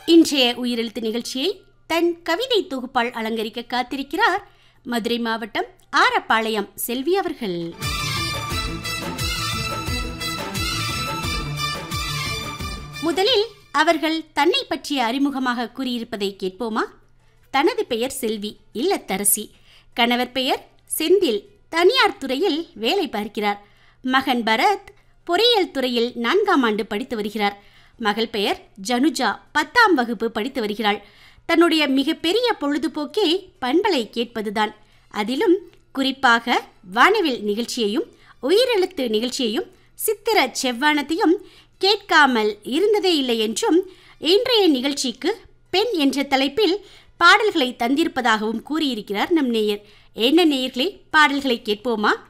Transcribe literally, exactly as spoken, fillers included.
இன்றைய உயிரெழுத்து நிகழ்ச்சியை தன் கவிதை தொகுப்பால் அலங்கரிக்க காத்திருக்கிறார் மதுரை மாவட்டம் ஆரப்பாளையம் செல்வி அவர்கள். முதலில் அவர்கள் தன்னை பற்றிய அறிமுகமாக கூறியிருப்பதை கேட்போமா? தனது பெயர் செல்வி, இல்லத்தரசி. கணவர் பெயர் செந்தில், தனியார் துறையில் வேலை பார்க்கிறார். மகன் பரத் பொறியியல் துறையில் நான்காம் ஆண்டு படித்து வருகிறார். மகள் பெயர் ஜனுஜா, பத்தாம் வகுப்பு படித்து வருகிறாள். தன்னுடைய மிகப்பெரிய பொழுதுபோக்கே பண்பலை கேட்பதுதான். அதிலும் குறிப்பாக வானவில் நிகழ்ச்சியையும் உயிரெழுத்து நிகழ்ச்சியையும் சித்திர செவ்வானத்தையும் கேட்காமல் இருந்ததே இல்லை என்றும், இன்றைய நிகழ்ச்சிக்கு பெண் என்ற தலைப்பில் பாடல்களை தந்திருப்பதாகவும் கூறியிருக்கிறார் நம் நேயர். என்ன நேயர்களே, பாடல்களை கேட்போமா?